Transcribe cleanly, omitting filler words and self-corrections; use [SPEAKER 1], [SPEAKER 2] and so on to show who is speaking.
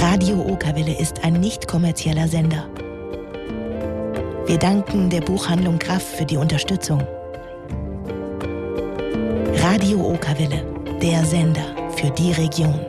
[SPEAKER 1] Radio Okerwelle ist ein nicht kommerzieller Sender. Wir danken der Buchhandlung Graff für die Unterstützung. Radio Okerwelle, der Sender für die Region.